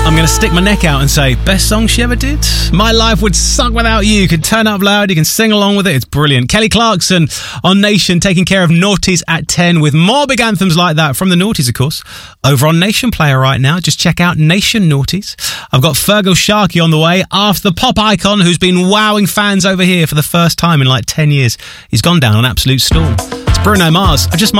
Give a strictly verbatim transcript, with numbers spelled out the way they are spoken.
I'm going to stick my neck out and say, best song she ever did? My Life Would Suck Without You. You can turn up loud, you can sing along with it. It's brilliant. Kelly Clarkson on Nation, taking care of Naughties at ten with more big anthems like that from the Naughties, of course. Over on Nation Player right now. Just check out Nation Naughties. I've got Fergal Sharkey on the way after the pop icon who's been wowing fans over here for the first time in like ten years. He's gone down an absolute storm. It's Bruno Mars. I just